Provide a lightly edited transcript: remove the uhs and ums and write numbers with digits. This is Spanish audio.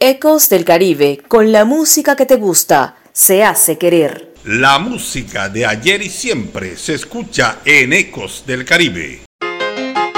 Ecos del Caribe, con la música que te gusta, se hace querer. La música de ayer y siempre se escucha en Ecos del Caribe.